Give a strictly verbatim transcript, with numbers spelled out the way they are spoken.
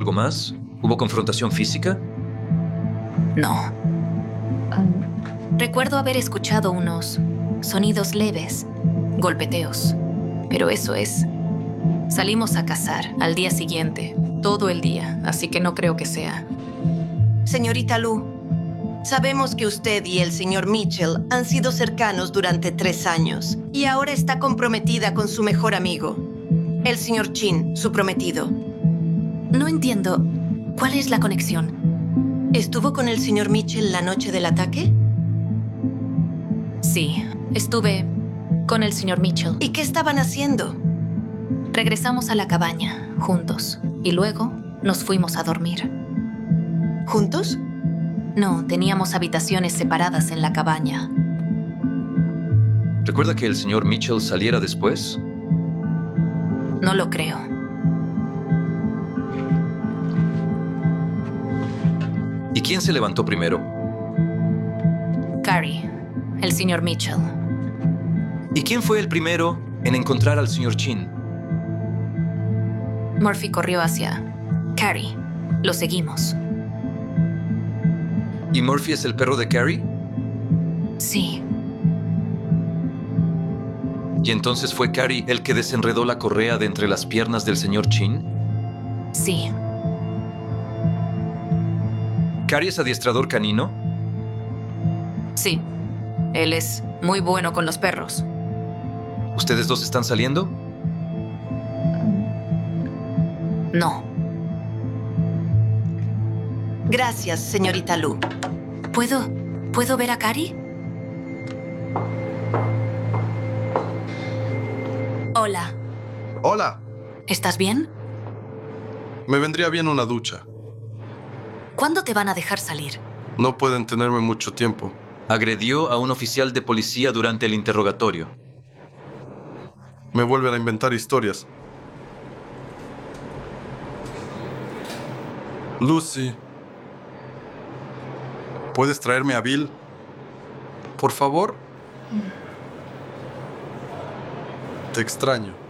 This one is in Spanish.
algo más? ¿Hubo confrontación física? No. Recuerdo haber escuchado unos sonidos leves, golpeteos. Pero eso es. Salimos a cazar al día siguiente, todo el día, así que no creo que sea. Señorita Lu, sabemos que usted y el señor Mitchell han sido cercanos durante tres años y ahora está comprometida con su mejor amigo, el señor Chin, su prometido. No entiendo. ¿Cuál es la conexión? ¿Estuvo con el señor Mitchell la noche del ataque? Sí, estuve con el señor Mitchell. ¿Y qué estaban haciendo? Regresamos a la cabaña, juntos, y luego nos fuimos a dormir. ¿Juntos? No, teníamos habitaciones separadas en la cabaña. ¿Recuerda que el señor Mitchell saliera después? No lo creo. ¿Y quién se levantó primero? Carrie, el señor Mitchell. ¿Y quién fue el primero en encontrar al señor Chin? Murphy corrió hacia Carrie. Lo seguimos. ¿Y Murphy es el perro de Carrie? Sí. ¿Y entonces fue Carrie el que desenredó la correa de entre las piernas del señor Chin? Sí. ¿Carrie es adiestrador canino? Sí. Él es muy bueno con los perros. ¿Ustedes dos están saliendo? No. Gracias, señorita Lu. ¿Puedo? ¿Puedo ver a Carrie? Hola. Hola. ¿Estás bien? Me vendría bien una ducha. ¿Cuándo te van a dejar salir? No pueden tenerme mucho tiempo. Agredió a un oficial de policía durante el interrogatorio. Me vuelven a inventar historias. Lucy, ¿puedes traerme a Bill? Por favor. Te extraño.